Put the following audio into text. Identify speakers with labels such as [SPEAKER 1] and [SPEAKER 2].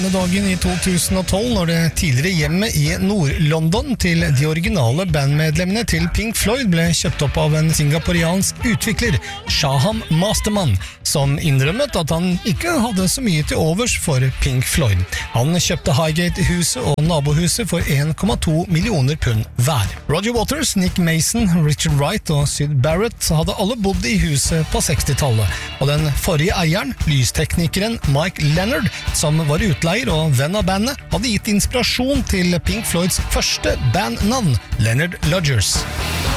[SPEAKER 1] Denne dagen i 2012, når det tidligere hjemmet i Nord-London til de originale bandmedlemmene til Pink Floyd ble kjøpt opp av en singaporiansk utvikler, Shaham Masterman, som innrømmet at han ikke hadde så mye til overs for Pink Floyd. Han kjøpte Highgate-huset og nabohuset for 1,2 millioner pund hver. Roger Waters, Nick Mason, Richard Wright og Syd Barrett hadde alle bodd i huset på 60-tallet, og den forrige eieren, lysteknikeren Mike Leonard, som var utleier og venn av bandet, hadde gitt inspirasjon til Pink Floyds første bandnavn, Leonard Lodgers.